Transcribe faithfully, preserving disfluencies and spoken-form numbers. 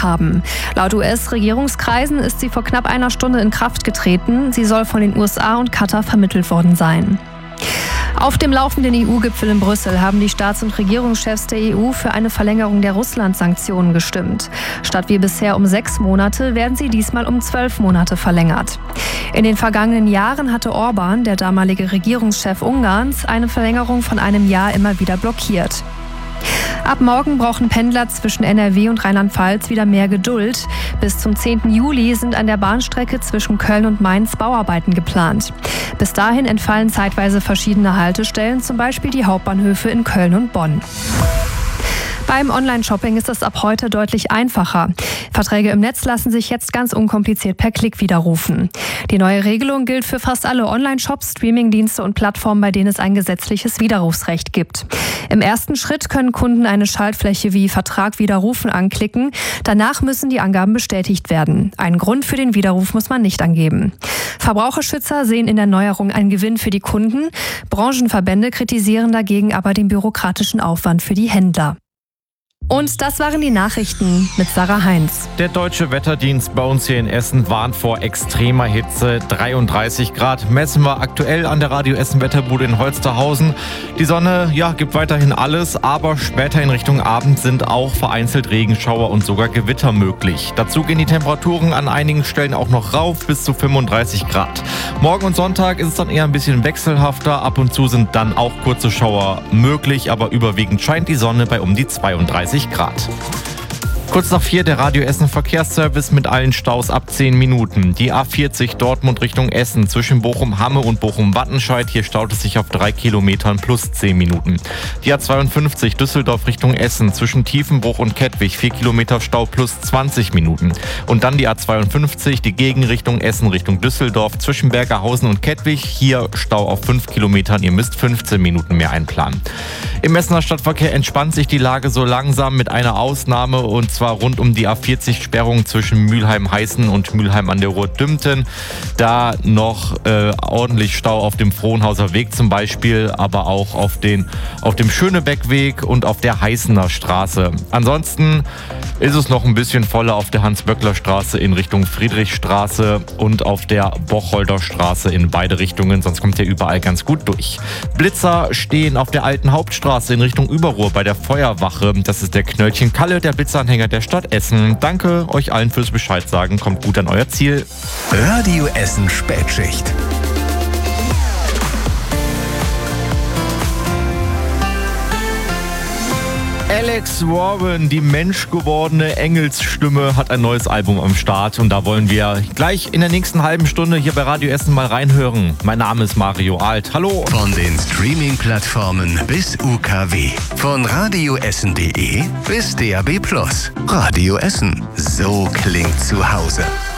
haben. Laut U S-Regierungskreisen ist sie vor knapp einer Stunde in Kraft getreten. Sie soll von den U S A und Katar vermittelt worden sein. Auf dem laufenden E U-Gipfel in Brüssel haben die Staats- und Regierungschefs der E U für eine Verlängerung der Russland-Sanktionen gestimmt. Statt wie bisher um sechs Monate werden sie diesmal um zwölf Monate verlängert. In den vergangenen Jahren hatte Orban, der damalige Regierungschef Ungarns, eine Verlängerung von einem Jahr immer wieder blockiert. Ab morgen brauchen Pendler zwischen N R W und Rheinland-Pfalz wieder mehr Geduld. Bis zum zehnten Juli sind an der Bahnstrecke zwischen Köln und Mainz Bauarbeiten geplant. Bis dahin entfallen zeitweise verschiedene Haltestellen, zum Beispiel die Hauptbahnhöfe in Köln und Bonn. Beim Online-Shopping ist es ab heute deutlich einfacher. Verträge im Netz lassen sich jetzt ganz unkompliziert per Klick widerrufen. Die neue Regelung gilt für fast alle Online-Shops, Streaming-Dienste und Plattformen, bei denen es ein gesetzliches Widerrufsrecht gibt. Im ersten Schritt können Kunden eine Schaltfläche wie Vertrag widerrufen anklicken. Danach müssen die Angaben bestätigt werden. Einen Grund für den Widerruf muss man nicht angeben. Verbraucherschützer sehen in der Neuerung einen Gewinn für die Kunden. Branchenverbände kritisieren dagegen aber den bürokratischen Aufwand für die Händler. Und das waren die Nachrichten mit Sarah Heinz. Der Deutsche Wetterdienst bei uns hier in Essen warnt vor extremer Hitze. dreiunddreißig Grad messen wir aktuell an der Radio Essen Wetterbude in Holsterhausen. Die Sonne, ja, gibt weiterhin alles, aber später in Richtung Abend sind auch vereinzelt Regenschauer und sogar Gewitter möglich. Dazu gehen die Temperaturen an einigen Stellen auch noch rauf bis zu fünfunddreißig Grad. Morgen und Sonntag ist es dann eher ein bisschen wechselhafter. Ab und zu sind dann auch kurze Schauer möglich, aber überwiegend scheint die Sonne bei um die zweiunddreißig Grad. Kurz nach vier der Radio Essen Verkehrsservice mit allen Staus ab zehn Minuten. Die A vierzig Dortmund Richtung Essen zwischen Bochum-Hamme und Bochum-Wattenscheid. Hier staut es sich auf drei Kilometern plus zehn Minuten. Die A zweiundfünfzig Düsseldorf Richtung Essen zwischen Tiefenbruch und Kettwig vier Kilometer Stau plus zwanzig Minuten. Und dann die A zweiundfünfzig, die Gegenrichtung Essen Richtung Düsseldorf zwischen Bergerhausen und Kettwig. Hier Stau auf fünf Kilometern. Ihr müsst fünfzehn Minuten mehr einplanen. Im Essener Stadtverkehr entspannt sich die Lage so langsam mit einer Ausnahme, und zwar rund um die A vierzig Sperrung zwischen Mülheim-Heißen und Mülheim an der Ruhr-Dümten. Da noch äh, ordentlich Stau auf dem Frohnhauser Weg zum Beispiel, aber auch auf, den, auf dem Schönebeckweg und auf der Heißener Straße. Ansonsten ist es noch ein bisschen voller auf der Hans-Böckler-Straße in Richtung Friedrichstraße und auf der Bocholder Straße in beide Richtungen, sonst kommt ihr überall ganz gut durch. Blitzer stehen auf der alten Hauptstraße in Richtung Überruhr bei der Feuerwache. Das ist der Knöllchen Kalle, der Blitzanhänger der Stadt Essen. Danke euch allen fürs Bescheid sagen, kommt gut an euer Ziel. Radio Essen Spätschicht. Alex Warren, die menschgewordene Engelsstimme, hat ein neues Album am Start und da wollen wir gleich in der nächsten halben Stunde hier bei Radio Essen mal reinhören. Mein Name ist Mario Alt. Hallo. Von den Streaming-Plattformen bis U K W. Von radioessen punkt de bis D A B plus. Radio Essen. So klingt zu Hause.